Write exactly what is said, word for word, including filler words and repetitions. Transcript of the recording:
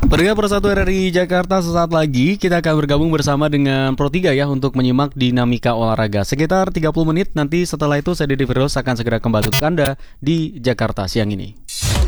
Pendengar Persatu R R I Jakarta, sesaat lagi kita akan bergabung bersama dengan Pro tiga ya untuk menyimak dinamika olahraga sekitar tiga puluh menit. Nanti setelah itu saya Dede Firdaus akan segera kembali ke Anda di Jakarta siang ini.